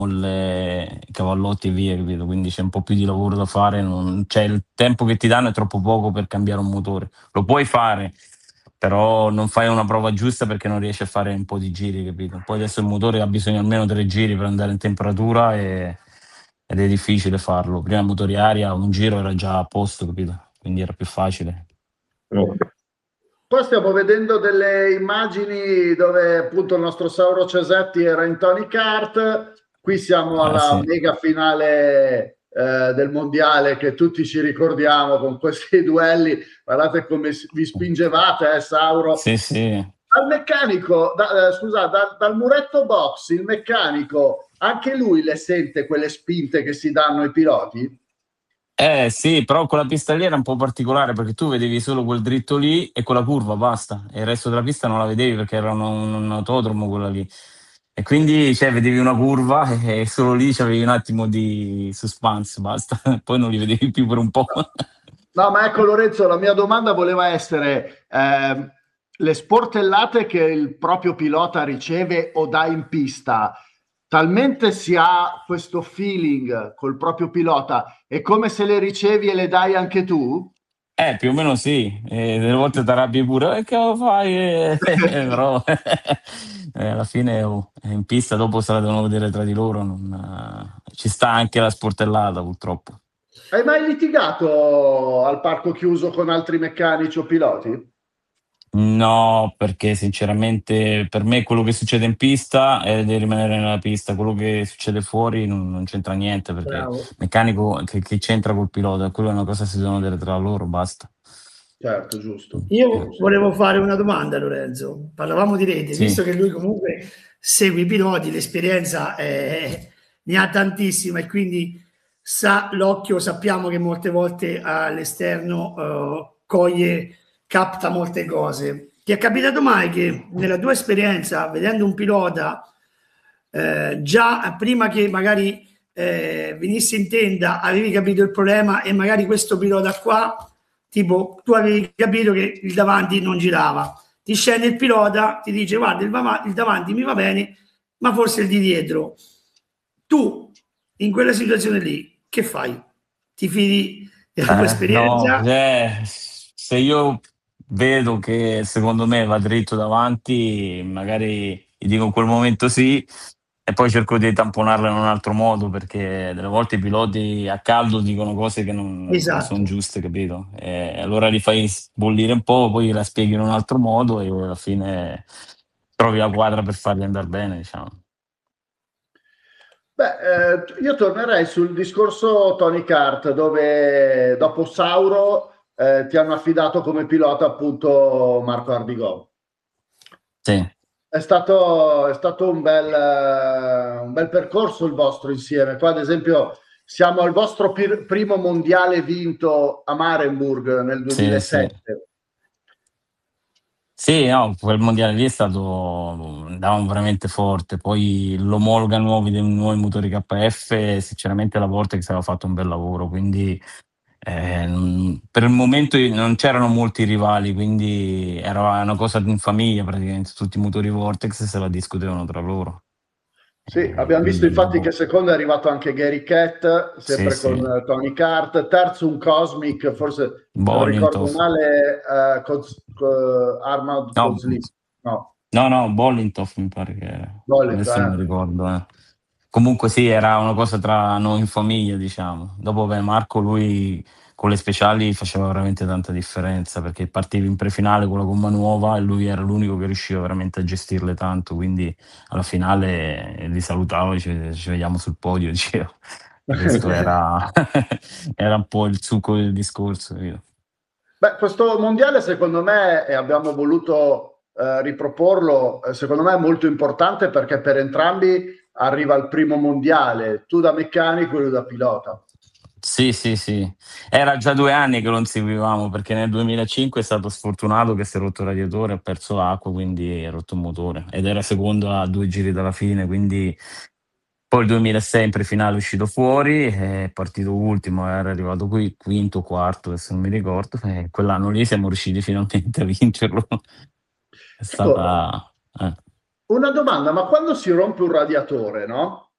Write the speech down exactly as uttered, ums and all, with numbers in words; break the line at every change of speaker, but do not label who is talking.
le i cavallotti e via, capito? Quindi c'è un po' più di lavoro da fare, non cioè il tempo che ti danno è troppo poco per cambiare un motore. Lo puoi fare, però non fai una prova giusta perché non riesci a fare un po' di giri, capito? Poi adesso il motore ha bisogno almeno tre giri per andare in temperatura e ed è difficile farlo. Prima motori aria, un giro era già a posto, capito? Quindi era più facile.
Qua stiamo vedendo delle immagini dove appunto il nostro Sauro Cesetti era in Tony Kart. Qui siamo
Eh
alla
sì.
mega finale eh, del mondiale che tutti ci ricordiamo con questi duelli. Guardate come vi spingevate, eh, Sauro.
Sì, sì.
Dal meccanico, da, eh, scusa, da, dal muretto box, il meccanico, anche lui le sente quelle spinte che si danno ai piloti?
Eh sì, però quella pista lì era un po' particolare perché tu vedevi solo quel dritto lì e quella curva, basta. E il resto della pista non la vedevi perché era un, un autodromo quella lì. E quindi cioè, vedevi una curva e solo lì c'avevi un attimo di suspense, basta. Poi non li vedevi più per un po'.
No, ma ecco Lorenzo, la mia domanda voleva essere eh, le sportellate che il proprio pilota riceve o dà in pista, talmente si ha questo feeling col proprio pilota, è come se le ricevi e le dai anche tu?
Eh, più o meno sì, e delle volte ti arrabbi pure, "Eh, che lo fai?" Eh, però eh, alla fine oh, in pista dopo se la devono vedere tra di loro, non, eh, ci sta anche la sportellata purtroppo.
Hai mai litigato al parco chiuso con altri meccanici o piloti?
No, perché sinceramente per me quello che succede in pista è di rimanere nella pista, quello che succede fuori non, non c'entra niente perché
Bravo.
meccanico che, che c'entra col pilota, quello è una cosa che si devono vedere tra loro, basta.
Certo, giusto.
Io
giusto.
volevo fare una domanda, Lorenzo. Parlavamo di rete,
Sì.
visto che lui comunque segue i piloti, l'esperienza è- ne ha tantissima e quindi sa l'occhio, sappiamo che molte volte all'esterno eh, coglie, capta molte cose. Ti è capitato mai che nella tua esperienza, vedendo un pilota, eh, già prima che magari eh, venissi in tenda, avevi capito il problema e magari questo pilota qua, tipo tu avevi capito che il davanti non girava, ti scende il pilota, ti dice guarda il, il davanti mi va bene, ma forse il di dietro. Tu in quella situazione lì che fai? Ti fidi della tua
Eh, no,
esperienza?
cioè, se io vedo che secondo me va dritto davanti, magari gli dico in quel momento sì, e poi cerco di tamponarla in un altro modo perché delle volte i piloti a caldo dicono cose che non, non sono
Esatto.
giuste, capito? E allora li fai bollire un po', poi la spieghi in un altro modo e alla fine trovi la quadra per farli andare bene, diciamo.
Beh, eh, io tornerei sul discorso Tony Kart, dove dopo Sauro eh, ti hanno affidato come pilota appunto Marco Ardigò.
Sì.
È stato, è stato un bel, eh, un bel percorso il vostro insieme. Qua, ad esempio, siamo al vostro pir- primo mondiale vinto a Marenburg nel
Sì, sì.
duemilasette.
Sì, no, quel mondiale lì è stato andavamo veramente forte, poi l'omologa nuovi dei nuovi motori K F, sinceramente la Vortex aveva fatto un bel lavoro, quindi eh, non- per il momento non c'erano molti rivali, quindi era una cosa in famiglia praticamente, tutti i motori Vortex se la discutevano tra loro.
Sì,
Eh,
abbiamo visto
quindi
infatti che
dopo
secondo è arrivato anche Gary Cat,
sì,
sempre
sì,
con eh, Tony Kart, terzo un Cosmic, forse se non ricordo
Bollintov.
male, eh, Cos- co- Arnold
No,
Kozlin, no,
no, no, Bollintov mi pare che era.
Bollet,
Adesso non
eh.
ricordo. Eh. Comunque sì, era una cosa tra noi in famiglia, diciamo. Dopo beh, Marco, lui con le speciali faceva veramente tanta differenza perché partivi in prefinale con la gomma nuova e lui era l'unico che riusciva veramente a gestirle tanto. Quindi alla finale eh, li salutavo, ci, ci vediamo sul podio, dicevo. E questo era, era un po' il succo del discorso. Capito?
Beh, questo mondiale secondo me, e abbiamo voluto eh, riproporlo, eh, secondo me è molto importante perché per entrambi arriva il primo mondiale, tu da meccanico e lui da pilota.
Sì, sì, sì. Era già due anni che lo inseguivamo perché nel duemilacinque è stato sfortunato che si è rotto il radiatore, ha perso l'acqua, quindi ha rotto il motore ed era secondo a due giri dalla fine, quindi poi il duemilasei in prefinale è uscito fuori, è partito ultimo, era arrivato qui quinto, quarto, adesso non mi ricordo, e quell'anno lì siamo riusciti finalmente a vincerlo. È
Ecco,
stata... eh.
una domanda, ma quando si rompe un radiatore, no?